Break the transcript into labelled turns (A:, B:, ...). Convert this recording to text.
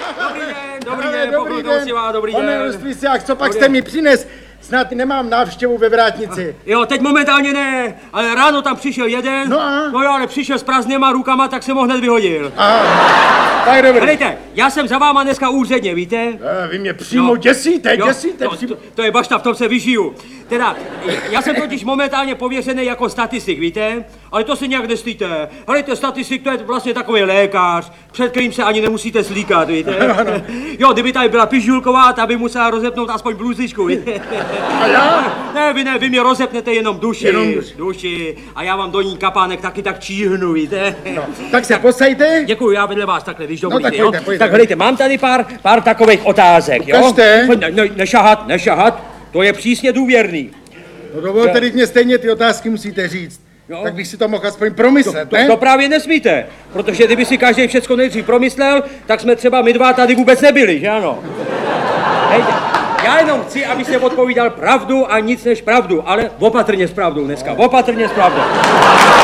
A: Dobrý den, pochlutou si vás, dobrý den.
B: Pane Rozpísák, co pak jste mi přines? Snad nemám návštěvu ve vrátnici.
A: Jo, teď momentálně ne, ale ráno tam přišel jeden. No jo, ale přišel s prázdnýma rukama, tak jsem ho hned vyhodil.
B: Aha, tak dobrý.
A: Helejte, já jsem za váma dneska úředně, víte?
B: Vy mě přímo děsíte.
A: To je bašta, v tom se vyžiju. Teda, já jsem totiž momentálně pověřený jako statistik, víte? Ale to se nějak nestýte. Helejte, statistik to je vlastně takový lékař, před kterým se ani nemusíte slíkat, víte? Jo, kdyby tady byla Pižulková, ta by musela rozepnout aspoň bluzičku, víte?
B: A já?
A: Ne, vy mě rozepnete jenom duši. A já vám do ní kapánek taky tak číhnu, víte?
B: No, tak se posejte.
A: Děkuji, já vedle vás takhle, když dovolíte,
B: tak
A: jo?
B: pojďte.
A: Tak helejte, mám tady pár takových otázek, jo?
B: Ukažte.
A: Nešahat, to je přísně důvěrný.
B: No dovolte, teď mě stejně ty otázky musíte říct.
A: Jo.
B: Tak bych si to mohl aspoň promyslet, ne?
A: To právě nesmíte, protože kdyby si každý všecko nejdřív promyslel, tak jsme třeba my dva tady vůbec nebyli, že ano? Hejte, já jenom chci, abyste odpovídal pravdu a nic než pravdu, ale opatrně s pravdou dneska, opatrně s pravdou.